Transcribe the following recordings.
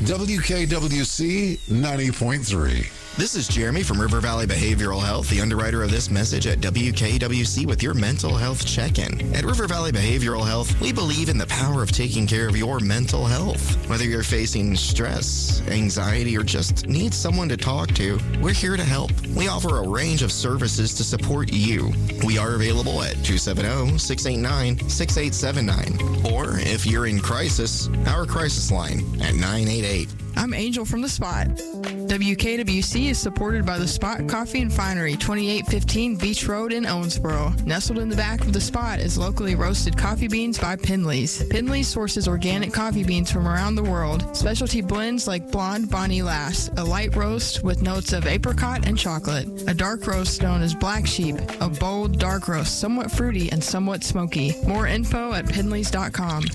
WKWC 90.3. This is Jeremy from River Valley Behavioral Health, the underwriter of this message at WKWC with your mental health check-in. At River Valley Behavioral Health, we believe in the power of taking care of your mental health. Whether you're facing stress, anxiety, or just need someone to talk to, we're here to help. We offer a range of services to support you. We are available at 270-689-6879. Or if you're in crisis, our crisis line at 988. I'm Angel from The Spot. WKWC is supported by The Spot Coffee and Finery, 2815 Beach Road in Owensboro. Nestled in the back of The Spot is locally roasted coffee beans by Pinley's. Pinley's sources organic coffee beans from around the world. Specialty blends like Blonde Bonnie Lass, a light roast with notes of apricot and chocolate. A dark roast known as Black Sheep, a bold, dark roast, somewhat fruity and somewhat smoky. More info at pinleys.com.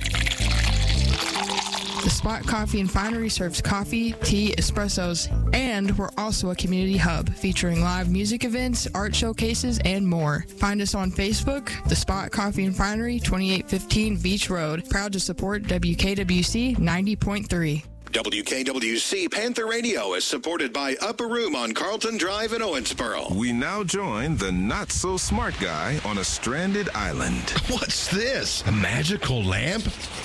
The Spot Coffee and Finery serves coffee, tea, espressos, and we're also a community hub featuring live music events, art showcases, and more. Find us on Facebook, The Spot Coffee and Finery, 2815 Beach Road. Proud to support WKWC 90.3. WKWC Panther Radio is supported by Upper Room on Carlton Drive in Owensboro. We now join the not-so-smart guy on a stranded island. What's this? A magical lamp?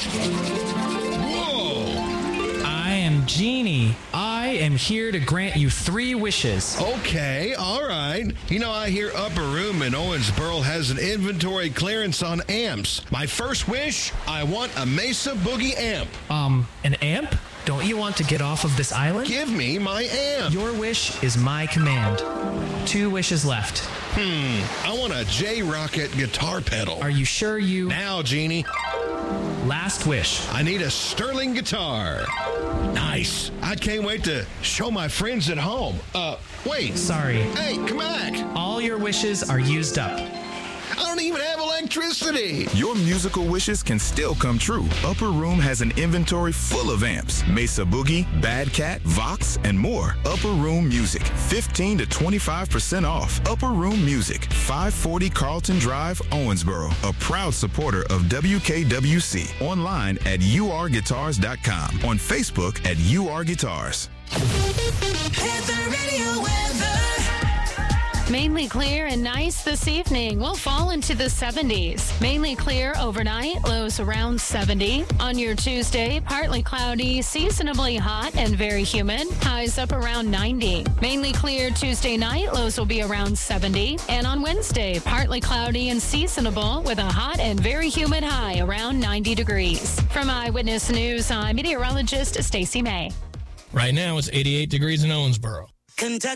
I am Genie. I am here to grant you 3 wishes. Okay, all right. You know, I hear Upper Room in Owensboro has an inventory clearance on amps. My first wish, I want a Mesa Boogie amp. An amp? Don't you want to get off of this island? Give me my amp. Your wish is my command. 2 wishes left. I want a J-Rocket guitar pedal. Are you sure you... Now, Genie. Last wish. I need a Sterling guitar. Nice. I can't wait to show my friends at home. Wait. Sorry. Hey, come back. All your wishes are used up. I don't even have electricity. Your musical wishes can still come true. Upper Room has an inventory full of amps. Mesa Boogie, Bad Cat, Vox, and more. Upper Room Music, 15 to 25% off. Upper Room Music, 540 Carlton Drive, Owensboro. A proud supporter of WKWC. Online at urguitars.com. On Facebook at urguitars. Panther Radio weather. Mainly clear and nice this evening. We'll fall into the 70s. Mainly clear overnight, lows around 70. On your Tuesday, partly cloudy, seasonably hot and very humid. Highs up around 90. Mainly clear Tuesday night, lows will be around 70. And on Wednesday, partly cloudy and seasonable with a hot and very humid high around 90 degrees. From Eyewitness News, I'm meteorologist Stacey May. Right now, it's 88 degrees in Owensboro.